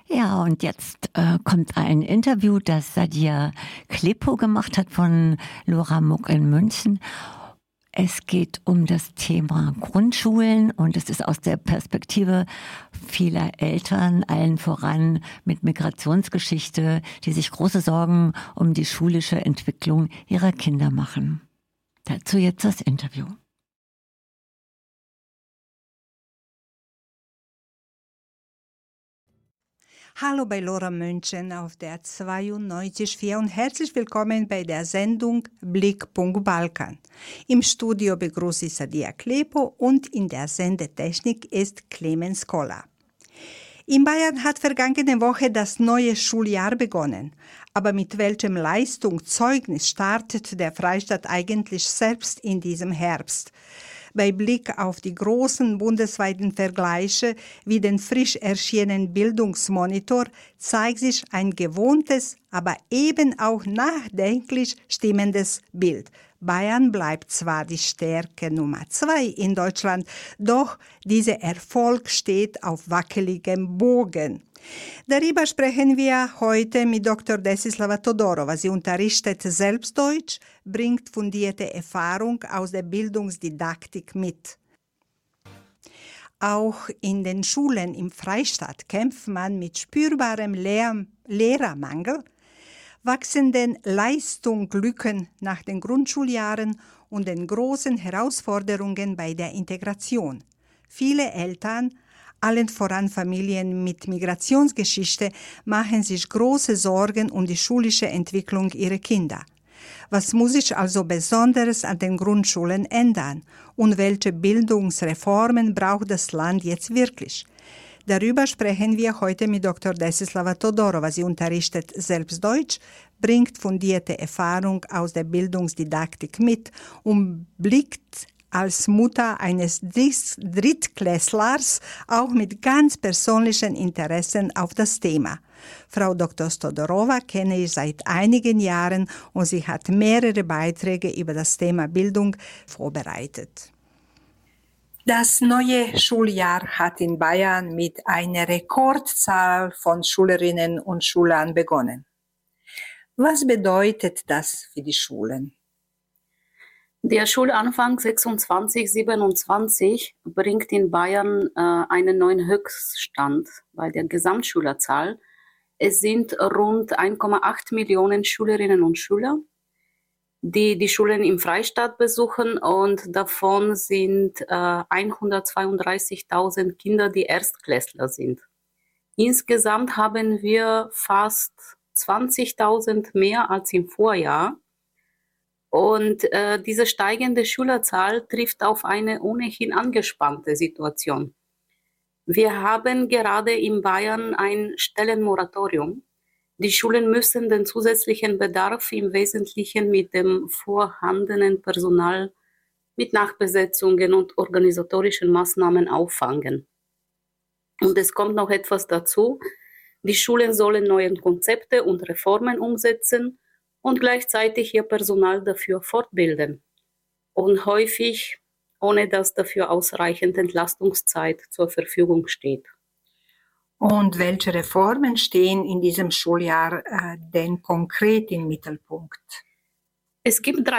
Ja, und jetzt kommt ein Interview, das Sadia Klepo gemacht hat von Lora Muck in München. Es geht um das Thema Grundschulen und es ist aus der Perspektive vieler Eltern, allen voran mit Migrationsgeschichte, die sich große Sorgen um die schulische Entwicklung ihrer Kinder machen. Dazu jetzt das Interview. Hallo bei Lora München auf der 92.4 und herzlich willkommen bei der Sendung Blickpunkt Balkan. Im Studio begrüße ich Sadia Klepo und in der Sendetechnik ist Clemens Koller. In Bayern hat vergangene Woche das neue Schuljahr begonnen. Aber mit welchem Leistungszeugnis startet der Freistaat eigentlich selbst in diesem Herbst? Bei Blick auf die großen bundesweiten Vergleiche wie den frisch erschienenen Bildungsmonitor zeigt sich ein gewohntes, aber eben auch nachdenklich stimmendes Bild. Bayern bleibt zwar die Stärke Nummer 2 in Deutschland, doch dieser Erfolg steht auf wackeligem Bogen. Darüber sprechen wir heute mit Dr. Desislava Todorova. Sie unterrichtet selbst Deutsch, bringt fundierte Erfahrung aus der Bildungsdidaktik mit. Auch in den Schulen im Freistaat kämpft man mit spürbarem Lehrermangel, wachsenden Leistungslücken nach den Grundschuljahren und den großen Herausforderungen bei der Integration. Viele Eltern, allen voran Familien mit Migrationsgeschichte, machen sich große Sorgen um die schulische Entwicklung ihrer Kinder. Was muss sich also Besonderes an den Grundschulen ändern? Und welche Bildungsreformen braucht das Land jetzt wirklich? Darüber sprechen wir heute mit Dr. Desislava Todorova. Sie unterrichtet selbst Deutsch, bringt fundierte Erfahrung aus der Bildungsdidaktik mit und blickt als Mutter eines Drittklässlers auch mit ganz persönlichen Interessen auf das Thema. Frau Dr. Todorova kenne ich seit einigen Jahren und sie hat mehrere Beiträge über das Thema Bildung vorbereitet. Das neue Schuljahr hat in Bayern mit einer Rekordzahl von Schülerinnen und Schülern begonnen. Was bedeutet das für die Schulen? Der Schulanfang 26/27 bringt in Bayern einen neuen Höchststand bei der Gesamtschülerzahl. Es sind rund 1,8 Millionen Schülerinnen und Schüler, die die Schulen im Freistaat besuchen, und davon sind 132.000 Kinder, die Erstklässler sind. Insgesamt haben wir fast 20.000 mehr als im Vorjahr. Und diese steigende Schülerzahl trifft auf eine ohnehin angespannte Situation. Wir haben gerade in Bayern ein Stellenmoratorium. Die Schulen müssen den zusätzlichen Bedarf im Wesentlichen mit dem vorhandenen Personal, mit Nachbesetzungen und organisatorischen Maßnahmen auffangen. Und es kommt noch etwas dazu. Die Schulen sollen neue Konzepte und Reformen umsetzen und gleichzeitig ihr Personal dafür fortbilden. Und häufig, ohne dass dafür ausreichend Entlastungszeit zur Verfügung steht. Und welche Reformen stehen in diesem Schuljahr denn konkret im Mittelpunkt? Es gibt 3